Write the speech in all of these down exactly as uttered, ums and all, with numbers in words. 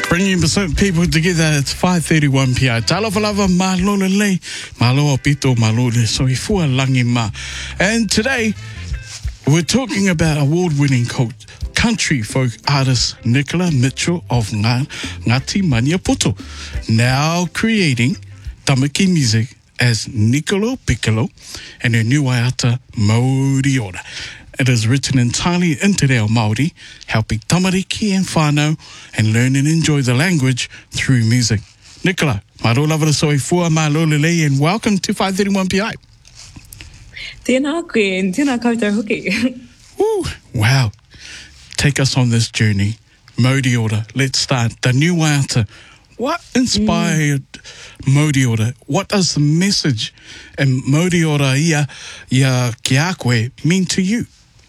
Bringing certain people together at five thirty-one p m. Talofa lava malole le, maloa pito malole soifua langi ma. And today, we're talking about award-winning coach, country folk artist Nicola Mitchell of Ngati Maniapoto, now creating tamaki music as Nicolo Piccolo and her new waiata Maori Ora. It is written entirely in Te Reo Māori, helping tamariki and whānau and learn and enjoy the language through music. Nicola, maro lava soifua malole le, and welcome to five thirty-one p m. Tēnā koe, and tēnā koutou hoki. Woo, wow. Take us on this journey. Mauri Ora, let's start. The new waiata. What inspired mm. Mauri Ora? What does the message in Mauri Ora ia, ia ki a koe mean to you?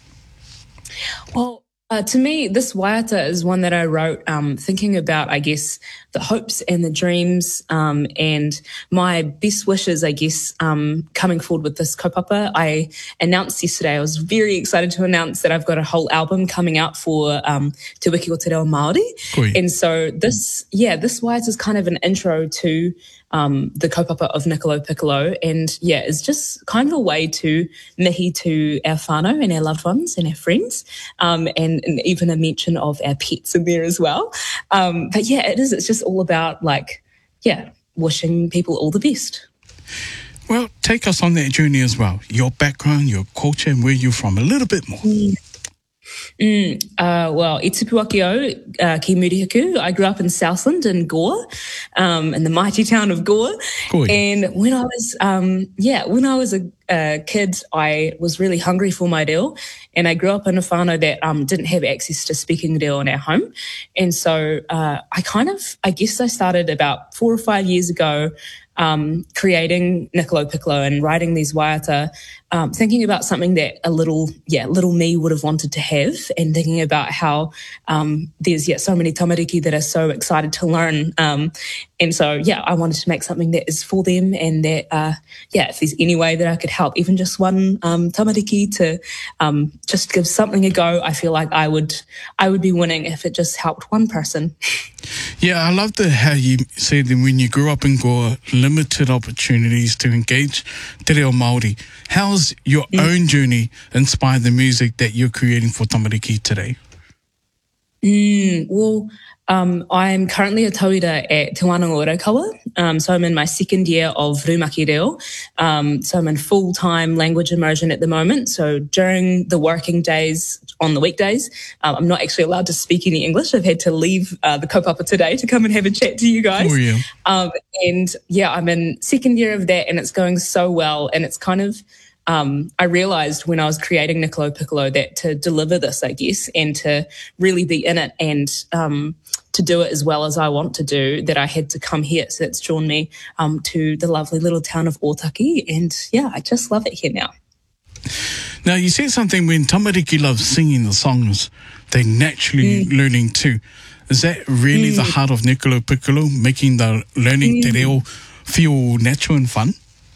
Well, uh, to me, this waiata is one that I wrote um, thinking about, I guess, the hopes and the dreams um, and my best wishes, I guess, um, coming forward with this kaupapa. I announced yesterday, I was very excited to announce that I've got a whole album coming out for um, Te Wiki o Te Reo Māori. Oi. And so this, yeah, this waiata is kind of an intro to um, the kaupapa of Nicolo Piccolo. And yeah, it's just kind of a way to mihi to our whānau and our loved ones and our friends, um, and, and even a mention of our pets in there as well. Um, but yeah, it is, it's just all about like, yeah, wishing people all the best. Well, take us on that journey as well. Your background, your culture, and where you're from, a little bit more. Mm. Mm, uh, well, i tupu aki au, uh, ki Murihiku. I grew up in Southland in Gore, um, in the mighty town of Gore. Koi. And when I was, um, yeah, when I was a, a kid, I was really hungry for my reo, and I grew up in a whānau that um, didn't have access to speaking reo in our home. And so uh, I kind of, I guess I started about four or five years ago um, creating Nicolo Piccolo and writing these waiata, um, thinking about something that a little, yeah, little me would have wanted to have, and thinking about how um, there's, yeah, so many tamariki that are so excited to learn. Um, and so, yeah, I wanted to make something that is for them, and that, uh, yeah, if there's any way that I could help even just one um, tamariki to um, just give something a go, I feel like I would, I would be winning if it just helped one person. Yeah, I love the how you said that when you grew up in Gore, limited opportunities to engage Te Reo Māori. How's your mm. own journey inspired the music that you're creating for tamariki today? Mm, well, um, I'm currently a tauira at Te Wānanga Orokawa. Um, so I'm in my second year of Rūmaki Reo. Um, so I'm in full-time language immersion at the moment. So during the working days, on the weekdays, um, I'm not actually allowed to speak any English. I've had to leave uh, the kaupapa today to come and have a chat to you guys. Oh, yeah. Um, and yeah, I'm in second year of that, and it's going so well. And it's kind of, Um, I realised when I was creating Nicolo Piccolo that to deliver this, I guess, and to really be in it and um, to do it as well as I want to do, that I had to come here. So it's drawn me um, to the lovely little town of Otaki. And yeah, I just love it here now. Now, you said something when tamariki love singing the songs, they're naturally mm. learning too. Is that really mm. the heart of Nicolo Piccolo, making the learning mm. te reo feel natural and fun?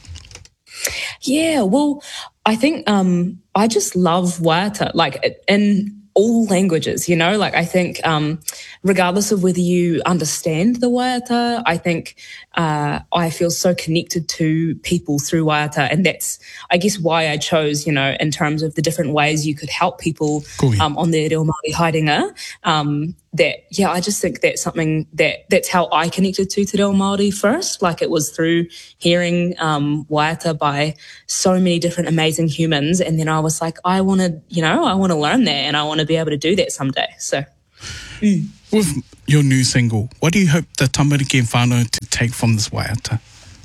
Yeah, well, I think um, I just love waiata, like in all languages, you know, like I think um, regardless of whether you understand the waiata, I think uh, I feel so connected to people through waiata. And that's, I guess, why I chose, you know, in terms of the different ways you could help people um, on their reo Māori haerenga, um, that, yeah, I just think that's something that, that's how I connected to Te Reo Māori first. Like it was through hearing um, waiata by so many different amazing humans. And then I was like, I want to, you know, I want to learn that, and I want to be able to do that someday. So, mm. With your new single, what do you hope the tamariki and whānau to take from this waiata?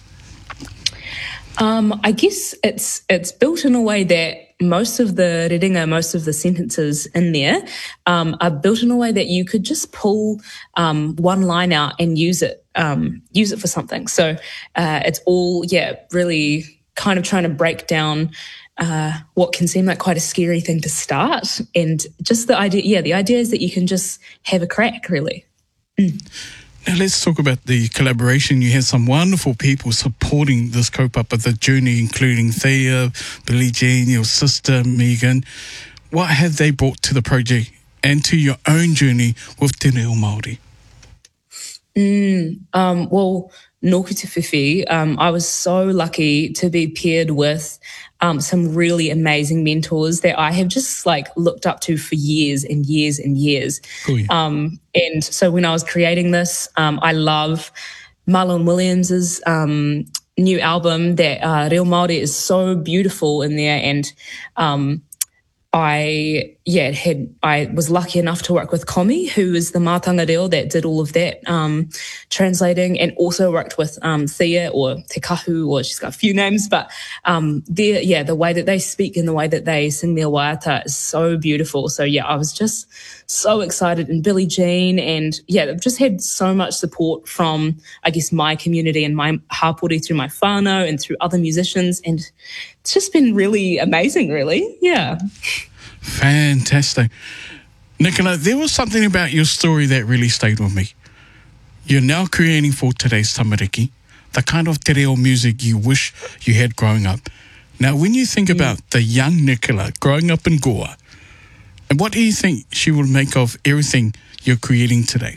Um, I guess it's it's built in a way that most of the rerenga, most of the sentences in there um, are built in a way that you could just pull um, one line out and use it, um, use it for something. So uh, it's all, yeah, really kind of trying to break down uh, what can seem like quite a scary thing to start, and just the idea, yeah, the idea is that you can just have a crack, really. Mm. Now let's talk about the collaboration. You had some wonderful people supporting this kaupapa, the journey, including Thea, Billie Jean, your sister, Megan. What have they brought to the project and to your own journey with Te Reo Māori? Mm, um, well, Nōku Te Whiwhi, um, I was so lucky to be paired with um, some really amazing mentors that I have just like looked up to for years and years and years. Oh, yeah. Um, and so when I was creating this, um, I love Marlon Williams's um, new album that uh, Reo Māori is so beautiful in there. And um, I, yeah, had, I was lucky enough to work with Komi, who is the mātanga reo that did all of that um, translating, and also worked with um, Thea or Te Kahu, or she's got a few names, but um, their, yeah, the way that they speak and the way that they sing their waiata is so beautiful. So yeah, I was just so excited, and Billie Jean, and yeah, I've just had so much support from, I guess, my community and my hapori through my whānau and through other musicians, and it's just been really amazing, really. Yeah. Fantastic. Nicola, there was something about your story that really stayed with me. You're now creating for today's tamariki, the kind of te reo music you wish you had growing up. Now, when you think mm. about the young Nicola growing up in Goa, and what do you think she will make of everything you're creating today?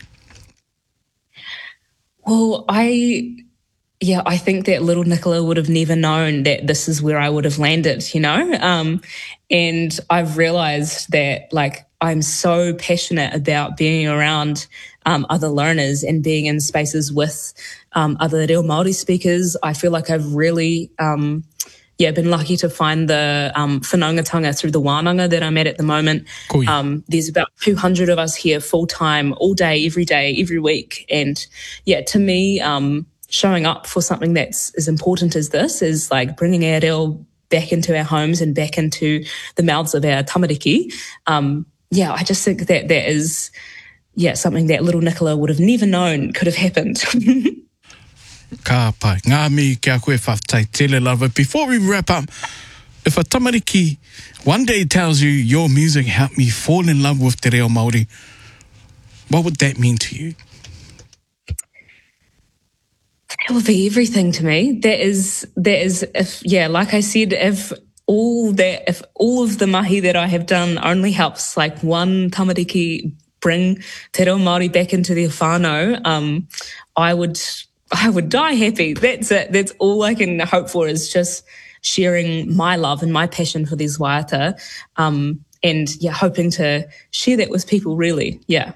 Well, I... Yeah, I think that little Nicola would have never known that this is where I would have landed, you know? Um, and I've realized that, like, I'm so passionate about being around um, other learners and being in spaces with um, other Reo Māori speakers. I feel like I've really, um, yeah, been lucky to find the um, whanaungatanga through the wānanga that I'm at at the moment. Cool. Um, there's about two hundred of us here full-time, all day, every day, every week. And, yeah, to me... Um, showing up for something that's as important as this is like bringing our reo back into our homes and back into the mouths of our tamariki. Um, yeah, I just think that that is, yeah, something that little Nicola would have never known could have happened. Ka pai. Ngā mi kia koe whawhai tele lava. Before we wrap up, if a tamariki one day tells you your music helped me fall in love with te reo Māori, what would that mean to you? That would be everything to me. That is, that is, if, yeah, like I said, if all that, if all of the mahi that I have done only helps like one tamariki bring te reo Māori back into their whānau, um, I would, I would die happy. That's it. That's all I can hope for, is just sharing my love and my passion for these waiata, um, and yeah, hoping to share that with people, really. Yeah.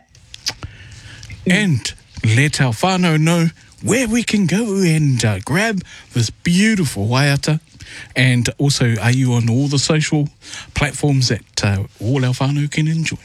And let our whānau know where we can go and uh, grab this beautiful waiata. And also, are you on all the social platforms that uh, all our whānau can enjoy?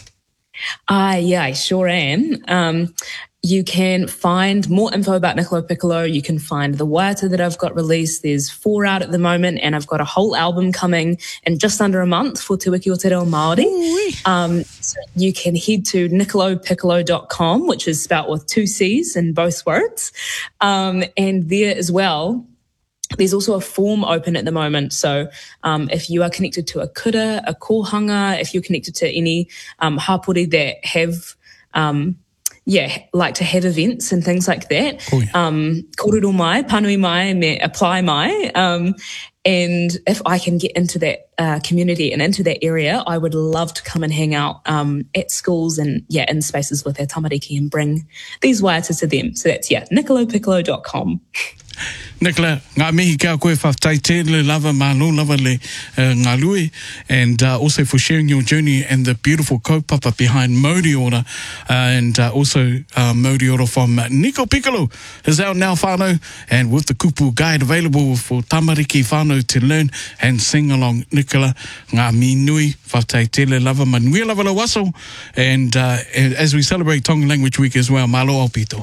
Uh, yeah, I sure am. Um, you can find more info about Niccolo Piccolo. You can find the waiata that I've got released. There's four out at the moment, and I've got a whole album coming in just under a month for Te Wiki o Te Reo Māori. Um, so you can head to niccolo piccolo dot com, which is spelt with two C's in both words. Um, and there as well, there's also a form open at the moment. So um, if you are connected to a kura, a kohanga, if you're connected to any um, hapori that have, um, yeah, like to have events and things like that, oh, yeah. um, korero mai, panui mai, me apply mai. Um, and if I can get into that uh, community and into that area, I would love to come and hang out um, at schools and, yeah, in spaces with our tamariki and bring these waiata to them. So that's, yeah, niccolo piccolo dot com. Nicola, ngā mihi kia koe whawhai tēle lava mālo lava le uh, ngā lui, and uh, also for sharing your journey and the beautiful kaupapa behind Maureora, uh, and uh, also uh, Maureora from uh, Nico Piccolo is out now whānau, and with the kupu guide available for tamariki whānau to learn and sing along. Nicola, ngā mi nui whawhai tēle lava manuia lava la waso, and uh, as we celebrate Tonga Language Week as well, malo au pito.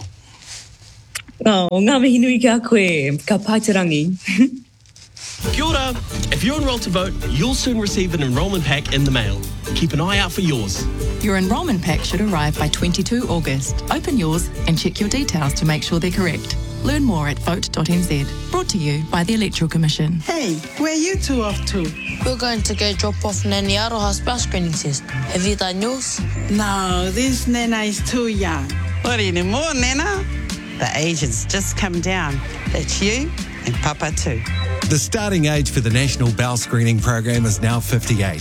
Oh, ngā mihi nui kia koe, ka paiterangi. Kia ora. If you're enrolled to vote, you'll soon receive an enrolment pack in the mail. Keep an eye out for yours. Your enrolment pack should arrive by the twenty-second of August. Open yours and check your details to make sure they're correct. Learn more at vote dot n z. Brought to you by the Electoral Commission. Hey, where are you two off to? We're going to go drop off Nanny Aroha's bus screening test. Have you done yours? No, this Nana is too young. What anymore, Nana? The age has just come down. That's you and Papa too. The starting age for the National Bowel Screening Program is now fifty-eight.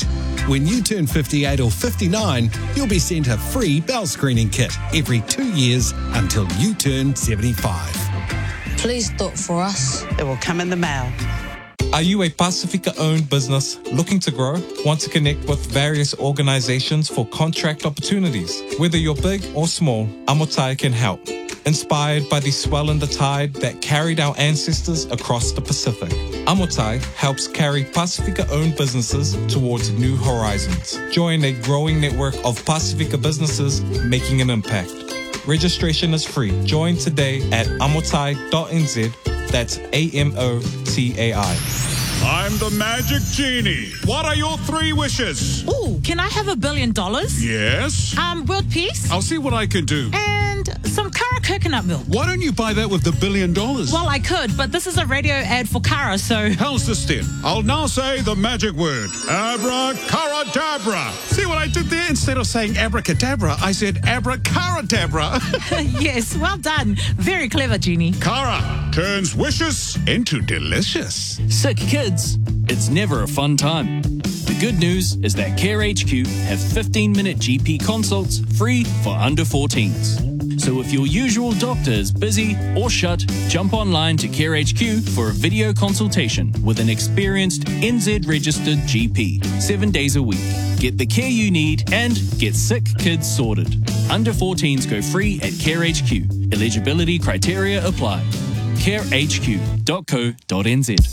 When you turn fifty-eight or fifty-nine, you'll be sent a free bowel screening kit every two years until you turn seventy-five. Please vote for us. It will come in the mail. Are you a Pasifika-owned business looking to grow? Want to connect with various organizations for contract opportunities? Whether you're big or small, Amotai can help. Inspired by the swell in the tide that carried our ancestors across the Pacific, Amotai helps carry Pasifika-owned businesses towards new horizons. Join a growing network of Pasifika businesses making an impact. Registration is free. Join today at amotai dot n z. That's A M O T A I. I'm the magic genie. What are your three wishes? Ooh, can I have a billion dollars? Yes. Um, world peace? I'll see what I can do. And some Kara coconut milk. Why don't you buy that with the billion dollars? Well, I could, but this is a radio ad for Kara, so... How's this then? I'll now say the magic word. Abracadabra. See what I did there? Instead of saying abracadabra, I said abracadabra. Yes, well done. Very clever, Genie. Kara turns wishes into delicious. Sick kids, it's never a fun time. The good news is that Care H Q have fifteen minute G P consults free for under fourteens. So if your usual doctor is busy or shut, jump online to Care H Q for a video consultation with an experienced N Z-registered G P, seven days a week. Get the care you need and get sick kids sorted. Under fourteens go free at Care H Q. Eligibility criteria apply. care h q dot co dot n z.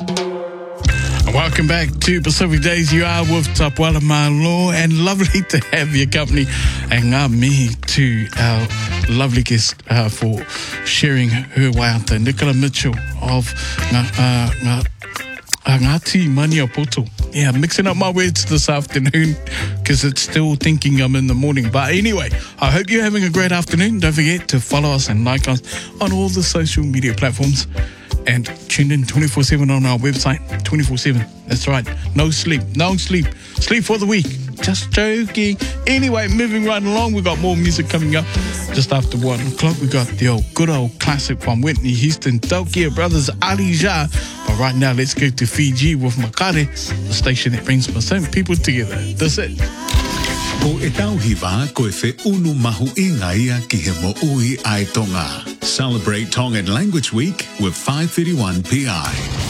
Welcome back to Pacific Days. You are with Tapuala Malo, and lovely to have your company. And ngā mihi to our lovely guest uh, for sharing her waiata, Nicola Mitchell of ngā, uh, ngā, uh, Ngāti Mani o Poto. Yeah, mixing up my words this afternoon because it's still thinking I'm in the morning. But anyway, I hope you're having a great afternoon. Don't forget to follow us and like us on all the social media platforms. And tune in twenty-four seven on our website, twenty-four seven. That's right. No sleep. No sleep. Sleep for the week. Just joking. Anyway, moving right along, we got more music coming up. Just after one o'clock, we got the old good old classic from Whitney Houston, Tokyo Brothers, Ali Ja. But right now, let's go to Fiji with Makare, the station that brings Pacific people together. That's it. Ko e tauhiwa koe whi unu mahu I ngā ia ki he mo ui ai Tonga. Celebrate Tongan Language Week with five thirty-one P I.